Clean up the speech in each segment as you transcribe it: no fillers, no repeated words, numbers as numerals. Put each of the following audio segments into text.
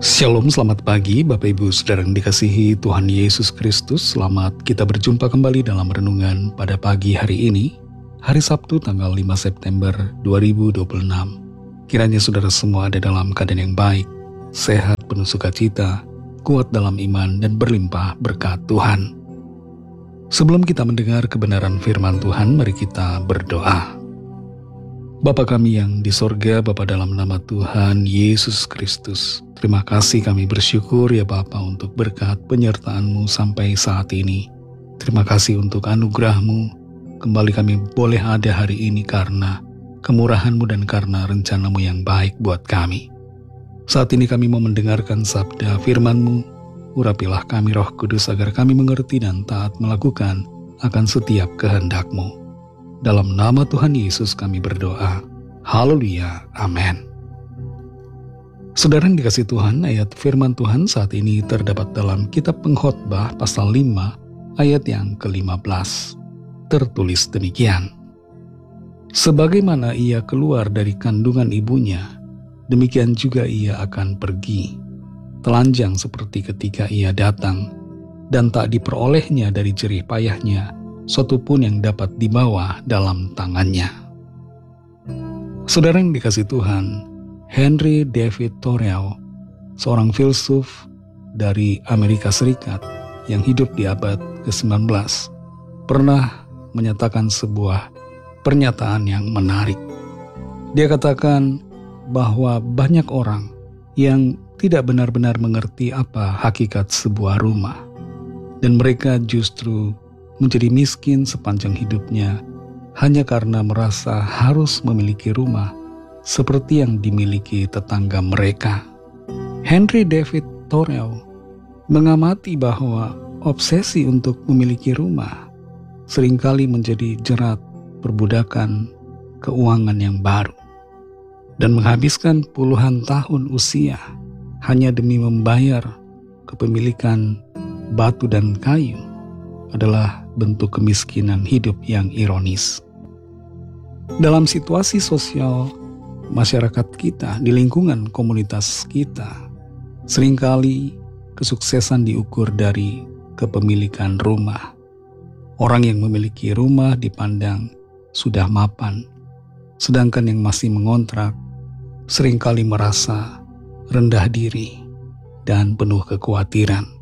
Shalom, selamat pagi Bapak Ibu Saudara yang dikasihi Tuhan Yesus Kristus. Selamat kita berjumpa kembali dalam renungan pada pagi hari ini, hari Sabtu tanggal 5 September 2026. Kiranya saudara semua ada dalam keadaan yang baik, sehat, penuh sukacita, kuat dalam iman, dan berlimpah berkat Tuhan. Sebelum kita mendengar kebenaran firman Tuhan, mari kita berdoa. Bapa kami yang di sorga, Bapa dalam nama Tuhan Yesus Kristus, terima kasih kami bersyukur ya Bapa untuk berkat penyertaan-Mu sampai saat ini. Terima kasih untuk anugerah-Mu, kembali kami boleh ada hari ini karena kemurahan-Mu dan karena rencana-Mu yang baik buat kami. Saat ini kami mau mendengarkan sabda firman-Mu, urapilah kami Roh Kudus agar kami mengerti dan taat melakukan akan setiap kehendak-Mu. Dalam nama Tuhan Yesus kami berdoa. Haleluya. Amin. Saudara yang dikasihi Tuhan, ayat firman Tuhan saat ini terdapat dalam kitab Pengkhotbah pasal 5 ayat yang ke-15. Tertulis demikian. Sebagaimana ia keluar dari kandungan ibunya, demikian juga ia akan pergi. Telanjang seperti ketika ia datang, dan tak diperolehnya dari jerih payahnya suatu pun yang dapat dibawa dalam tangannya. Saudara yang dikasihi Tuhan, Henry David Thoreau, seorang filsuf dari Amerika Serikat yang hidup di abad ke-19, pernah menyatakan sebuah pernyataan yang menarik. Dia katakan bahwa banyak orang yang tidak benar-benar mengerti apa hakikat sebuah rumah, dan mereka justru menjadi miskin sepanjang hidupnya hanya karena merasa harus memiliki rumah seperti yang dimiliki tetangga mereka. Henry David Thoreau mengamati bahwa obsesi untuk memiliki rumah seringkali menjadi jerat perbudakan keuangan yang baru, dan menghabiskan puluhan tahun usia hanya demi membayar kepemilikan batu dan kayu adalah bentuk kemiskinan hidup yang ironis. Dalam situasi sosial masyarakat kita, di lingkungan komunitas kita, seringkali kesuksesan diukur dari kepemilikan rumah. Orang yang memiliki rumah dipandang sudah mapan, sedangkan yang masih mengontrak seringkali merasa rendah diri dan penuh kekhawatiran.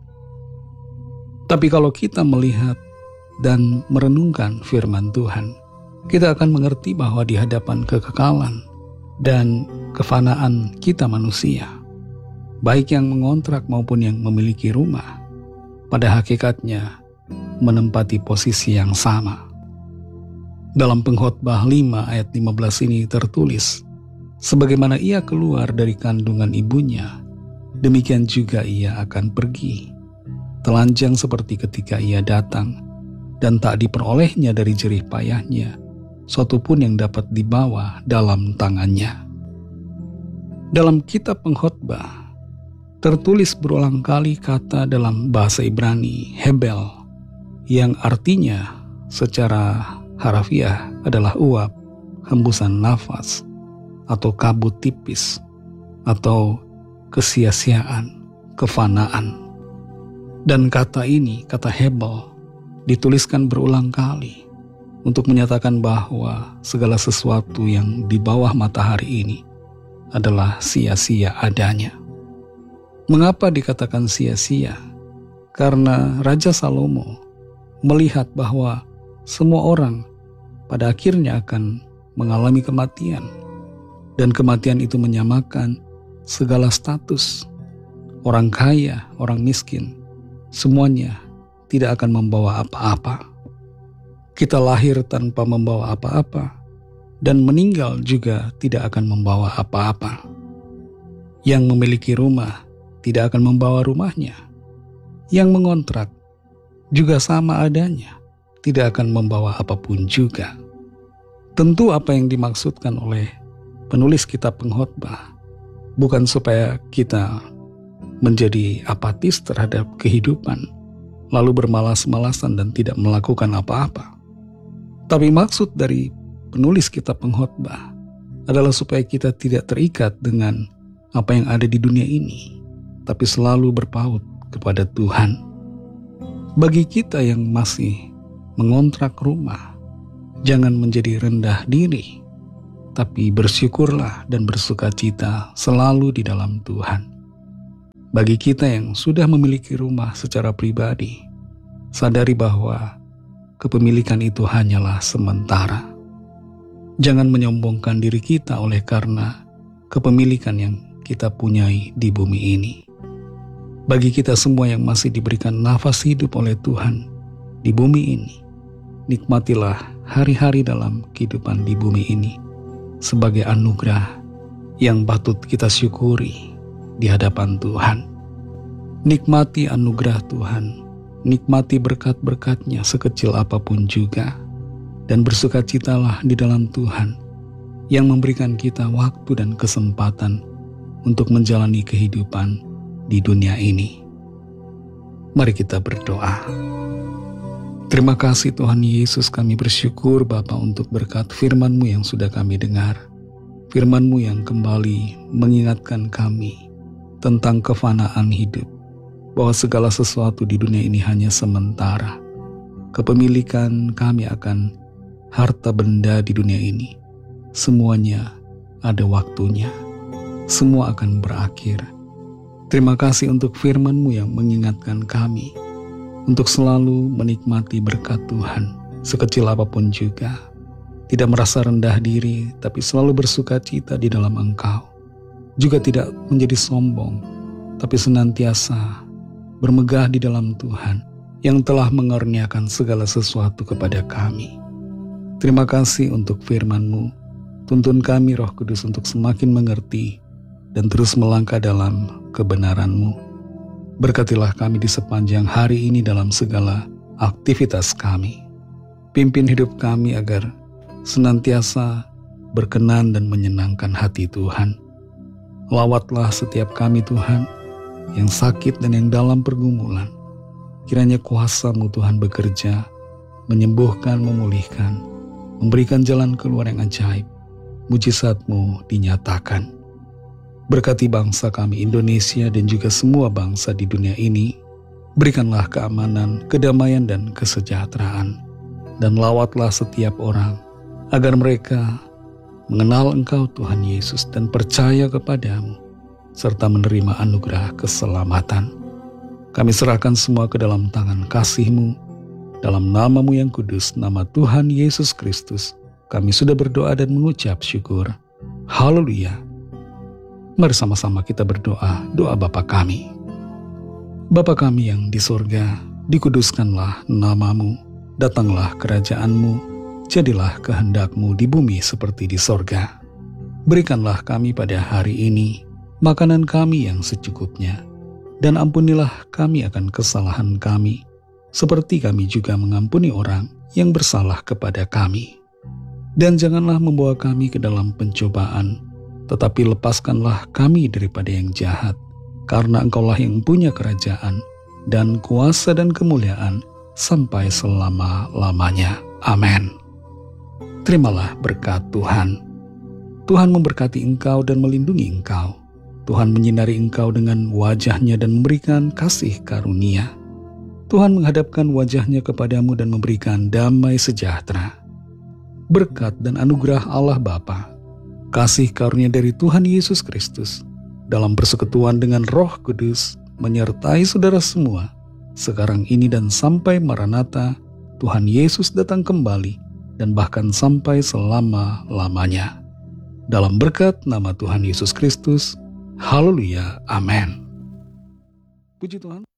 Tapi kalau kita melihat dan merenungkan firman Tuhan, kita akan mengerti bahwa di hadapan kekekalan dan kefanaan kita manusia, baik yang mengontrak maupun yang memiliki rumah, pada hakikatnya menempati posisi yang sama. Dalam Pengkhotbah 5 ayat 15 ini tertulis, sebagaimana ia keluar dari kandungan ibunya, demikian juga ia akan pergi. Telanjang seperti ketika ia datang, dan tak diperolehnya dari jerih payahnya suatu pun yang dapat dibawa dalam tangannya. Dalam kitab Pengkhotbah tertulis berulang kali kata dalam bahasa Ibrani hebel, yang artinya secara harafiah adalah uap, hembusan nafas, atau kabut tipis, atau kesia-siaan, kefanaan. Dan kata ini, kata hebel, dituliskan berulang kali untuk menyatakan bahwa segala sesuatu yang di bawah matahari ini adalah sia-sia adanya. Mengapa dikatakan sia-sia? Karena Raja Salomo melihat bahwa semua orang pada akhirnya akan mengalami kematian, dan kematian itu menyamakan segala status, orang kaya, orang miskin, semuanya tidak akan membawa apa-apa. Kita lahir tanpa membawa apa-apa, dan meninggal juga tidak akan membawa apa-apa. Yang memiliki rumah tidak akan membawa rumahnya. Yang mengontrak juga sama adanya, tidak akan membawa apapun juga. Tentu apa yang dimaksudkan oleh penulis kitab Pengkhotbah bukan supaya kita menjadi apatis terhadap kehidupan, lalu bermalas-malasan dan tidak melakukan apa-apa. Tapi maksud dari penulis kitab Pengkhotbah adalah supaya kita tidak terikat dengan apa yang ada di dunia ini, tapi selalu berpaut kepada Tuhan. Bagi kita yang masih mengontrak rumah, jangan menjadi rendah diri, tapi bersyukurlah dan bersukacita selalu di dalam Tuhan. Bagi kita yang sudah memiliki rumah secara pribadi, sadari bahwa kepemilikan itu hanyalah sementara. Jangan menyombongkan diri kita oleh karena kepemilikan yang kita punyai di bumi ini. Bagi kita semua yang masih diberikan nafas hidup oleh Tuhan di bumi ini, nikmatilah hari-hari dalam kehidupan di bumi ini sebagai anugerah yang patut kita syukuri di hadapan Tuhan. Nikmati anugerah Tuhan, nikmati berkat-berkat-Nya sekecil apapun juga, dan bersukacitalah di dalam Tuhan yang memberikan kita waktu dan kesempatan untuk menjalani kehidupan di dunia ini. Mari kita berdoa. Terima kasih Tuhan Yesus, kami bersyukur Bapa untuk berkat firman-Mu yang sudah kami dengar. Firman-Mu yang kembali mengingatkan kami tentang kefanaan hidup, bahwa segala sesuatu di dunia ini hanya sementara. Kepemilikan kami akan harta benda di dunia ini, semuanya ada waktunya. Semua akan berakhir. Terima kasih untuk firman-Mu yang mengingatkan kami untuk selalu menikmati berkat Tuhan, sekecil apapun juga. Tidak merasa rendah diri, tapi selalu bersukacita di dalam Engkau. Juga tidak menjadi sombong, tapi senantiasa bermegah di dalam Tuhan yang telah mengaruniakan segala sesuatu kepada kami. Terima kasih untuk firman-Mu. Tuntun kami Roh Kudus untuk semakin mengerti dan terus melangkah dalam kebenaran-Mu. Berkatilah kami di sepanjang hari ini dalam segala aktivitas kami. Pimpin hidup kami agar senantiasa berkenan dan menyenangkan hati Tuhan. Lawatlah setiap kami Tuhan, yang sakit dan yang dalam pergumulan. Kiranya kuasa-Mu Tuhan bekerja, menyembuhkan, memulihkan, memberikan jalan keluar yang ajaib. Mujizat-Mu dinyatakan. Berkati bangsa kami Indonesia dan juga semua bangsa di dunia ini. Berikanlah keamanan, kedamaian dan kesejahteraan. Dan lawatlah setiap orang agar mereka mengenal Engkau Tuhan Yesus dan percaya kepada-Mu, serta menerima anugerah keselamatan. Kami serahkan semua ke dalam tangan kasih-Mu. Dalam nama-Mu yang kudus, nama Tuhan Yesus Kristus, kami sudah berdoa dan mengucap syukur. Haleluya. Mari sama-sama kita berdoa, doa Bapa kami. Bapa kami yang di sorga, dikuduskanlah nama-Mu, datanglah kerajaan-Mu, jadilah kehendak-Mu di bumi seperti di sorga. Berikanlah kami pada hari ini makanan kami yang secukupnya, dan ampunilah kami akan kesalahan kami, seperti kami juga mengampuni orang yang bersalah kepada kami. Dan janganlah membawa kami ke dalam pencobaan, tetapi lepaskanlah kami daripada yang jahat, karena Engkaulah yang punya kerajaan, dan kuasa dan kemuliaan, sampai selama-lamanya. Amin. Terimalah berkat Tuhan. Tuhan memberkati engkau dan melindungi engkau. Tuhan menyinari engkau dengan wajah-Nya dan memberikan kasih karunia. Tuhan menghadapkan wajah-Nya kepadamu dan memberikan damai sejahtera. Berkat dan anugerah Allah Bapa, kasih karunia dari Tuhan Yesus Kristus, dalam persekutuan dengan Roh Kudus, menyertai saudara semua, sekarang ini dan sampai Maranatha, Tuhan Yesus datang kembali, dan bahkan sampai selama-lamanya. Dalam berkat nama Tuhan Yesus Kristus, haleluya, amin. Puji Tuhan.